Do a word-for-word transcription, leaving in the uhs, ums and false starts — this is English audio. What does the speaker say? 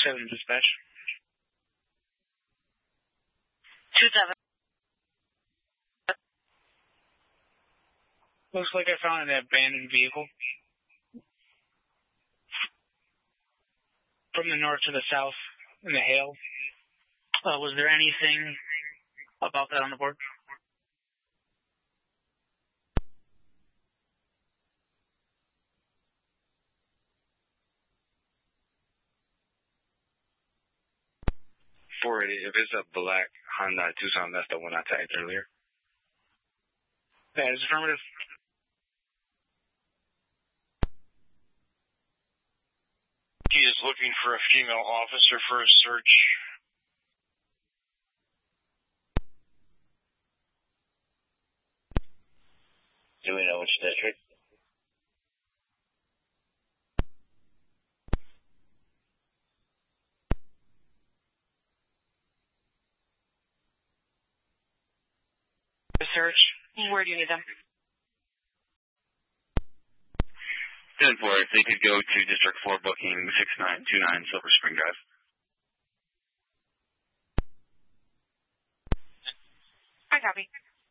seven dispatch. two seven. Looks like I found an abandoned vehicle. From the north to the south in the hail. Uh, was there anything about that on the board? four eighty, if it's a black Honda Tucson, that's the one I tagged earlier. That is affirmative. He is looking for a female officer for a search. Do we know which district? Search. Where do you need them? ten four, if they could go to District four booking six nine two nine Silver Spring Drive. I copy.